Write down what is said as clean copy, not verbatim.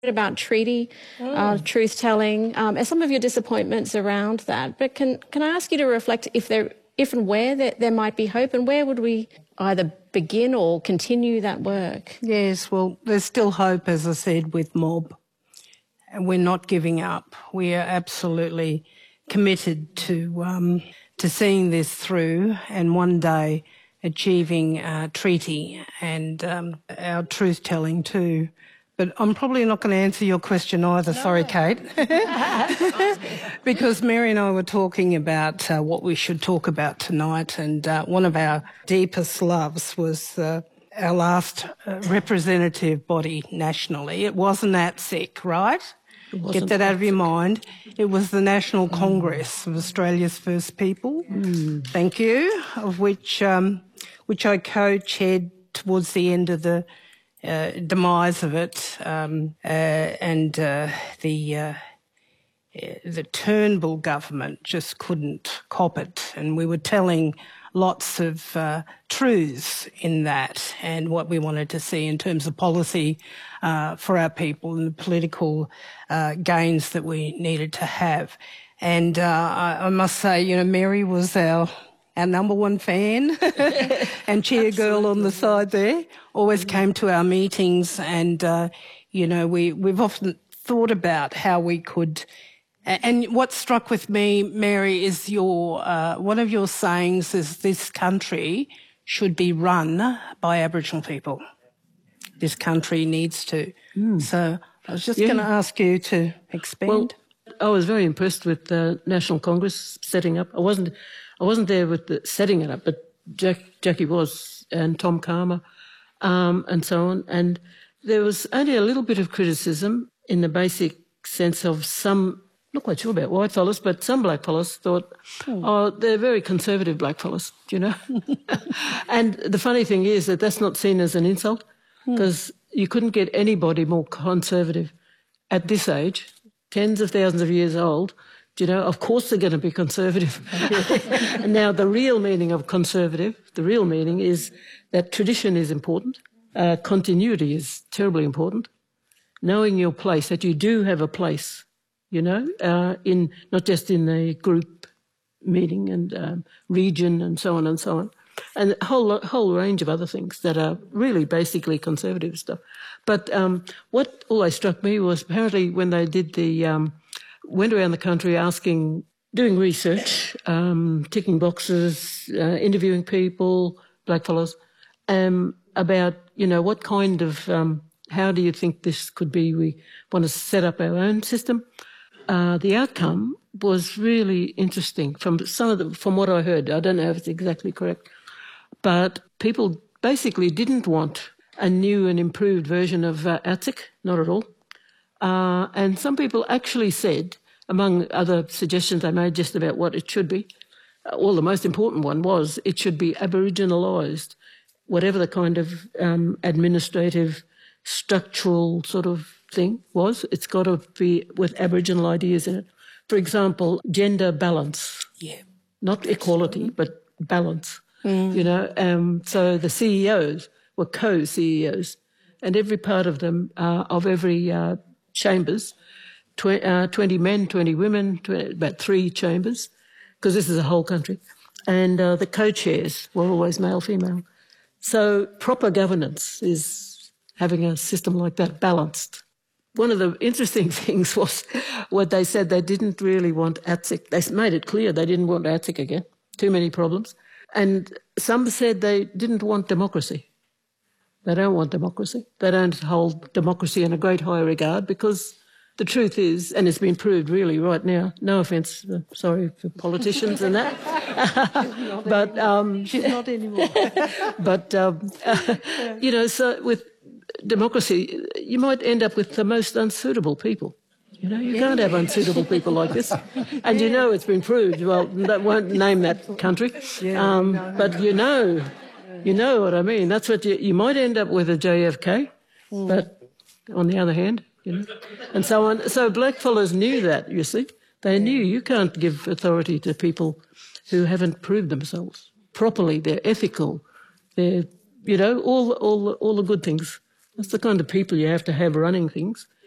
about treaty truth-telling, and some of your disappointments around that. But can I ask you to reflect if and where there might be hope, and where would we either begin or continue that work? Yes, well, there's still hope, as I said, with MOB. And we're not giving up. We are absolutely committed to seeing this through and one day achieving a treaty and our truth-telling too. But I'm probably not going to answer your question either. No. Sorry, Kate. Because Mary and I were talking about what we should talk about tonight, and one of our deepest loves was our last representative body nationally. It wasn't ATSIC, right? Get that out of your mind. It was the National Congress of Australia's First People. Thank you, of which I co-chaired towards the end of the demise of it, and the Turnbull government just couldn't cop it, and we were telling lots of truths in that and what we wanted to see in terms of policy for our people and the political gains that we needed to have. And I must say, you know, Mary was our number one fan and cheer girl on the side there, always came to our meetings, and, you know, we've often thought about how we could. And what struck with me, Mary, is one of your sayings is this country should be run by Aboriginal people. This country needs to. So I was just going to ask you to expand. Well, I was very impressed with the National Congress setting up. I wasn't there with the setting it up, but Jackie was, and Tom Calma, and so on. And there was only a little bit of criticism in the basic sense of some, not quite sure about white fellas, but some black fellas thought, they're very conservative black fellas, you know. And the funny thing is that that's not seen as an insult, because you couldn't get anybody more conservative at this age, tens of thousands of years old. You know, of course they're going to be conservative. And now the real meaning of conservative, the real meaning is that tradition is important, continuity is terribly important, knowing your place, that you do have a place, you know, in not just in the group meeting and region and so on and so on, and a whole range of other things that are really basically conservative stuff. But what always struck me was apparently when they did went around the country doing research, ticking boxes, interviewing people, blackfellas, about, you know, what kind of, how do you think this could be? We want to set up our own system. The outcome was really interesting from what I heard. I don't know if it's exactly correct, but people basically didn't want a new and improved version of ATSIC, not at all. And some people actually said, among other suggestions they made just about what it should be, well, the most important one was it should be Aboriginalised, whatever the kind of administrative, structural sort of thing was. It's got to be with Aboriginal ideas in it. For example, gender balance. Yeah. Not equality, but balance. You know, so the CEOs were co-CEOs, and every part of them, of every chambers, 20 men, 20 women, about 3 chambers, because this is a whole country. And the co-chairs were always male, female. So proper governance is having a system like that balanced. One of the interesting things was what they said, they didn't really want ATSIC. They made it clear they didn't want ATSIC again, too many problems. And some said they didn't want democracy. They don't want democracy. They don't hold democracy in a great high regard, because the truth is, and it's been proved really right now, no offence, sorry for politicians and that, but she's not anymore. But you know, so with democracy, you might end up with the most unsuitable people. You know, you can't have unsuitable people like this. And you know it's been proved. Well, that won't name that country. But you know what I mean. That's what you might end up with a JFK, but on the other hand, you know, and so on. So blackfellas knew that, you see. They knew you can't give authority to people who haven't proved themselves properly. They're ethical. They're, you know, all the good things. That's the kind of people you have to have running things.